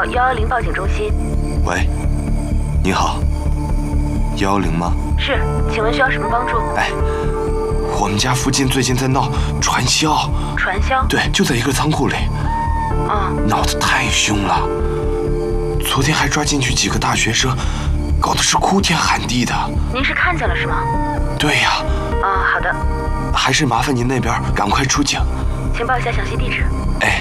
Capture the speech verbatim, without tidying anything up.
号幺幺零报警中心。 喂，你好，幺幺零吗？ 是，请问需要什么帮助？ 哎，我们家附近最近在闹传销。 传销？ 对，就在一个仓库里。 嗯， 闹得太凶了。昨天还抓进去几个大学生，搞得是哭天喊地的。 您是看见了是吗？ 对呀。 啊，好的。 还是麻烦您那边赶快出警。 请报一下详细地址。 哎，